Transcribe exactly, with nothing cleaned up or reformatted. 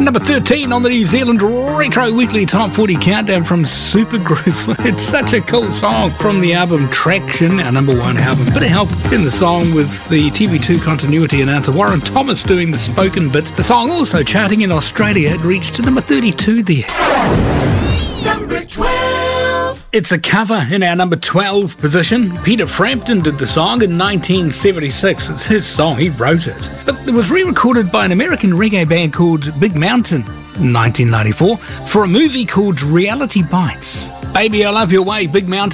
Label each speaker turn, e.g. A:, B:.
A: Number thirteen on the New Zealand Retro Weekly Top forty Countdown from Supergroup. It's such a cool song from the album Traction, our number one album. Bit of help in the song with the T V two continuity announcer Warren Thomas doing the spoken bit. The song also charting in Australia. It reached number thirty-two there.
B: Number twelve.
A: It's a cover in our number twelve position. Peter Frampton did the song in nineteen seventy-six. It's his song, he wrote it. But it was re-recorded by an American reggae band called Big Mountain in nineteen ninety-four for a movie called Reality Bites. Baby, I Love Your Way, Big Mountain.